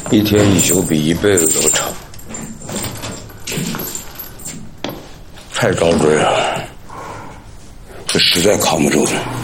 一天一宿比一辈子都长，太遭罪了，这实在扛不住了。